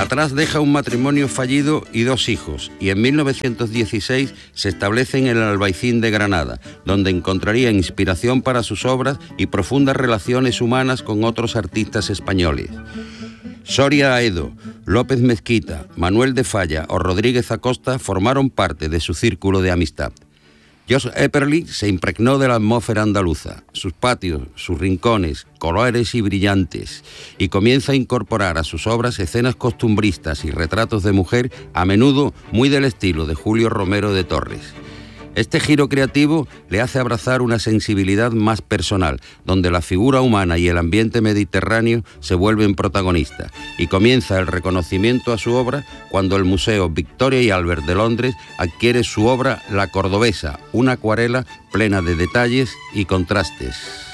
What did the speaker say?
Atrás deja un matrimonio fallido y 2 hijos, y en 1916 se establece en el Albaicín de Granada, donde encontraría inspiración para sus obras y profundas relaciones humanas con otros artistas españoles. Soria Aedo, López Mezquita, Manuel de Falla o Rodríguez Acosta formaron parte de su círculo de amistad. Jos Éperle se impregnó de la atmósfera andaluza, sus patios, sus rincones, colores y brillantes, y comienza a incorporar a sus obras escenas costumbristas y retratos de mujer, a menudo muy del estilo de Julio Romero de Torres. Este giro creativo le hace abrazar una sensibilidad más personal, donde la figura humana y el ambiente mediterráneo se vuelven protagonistas, y comienza el reconocimiento a su obra cuando el Museo Victoria y Albert de Londres adquiere su obra La Cordobesa, una acuarela plena de detalles y contrastes.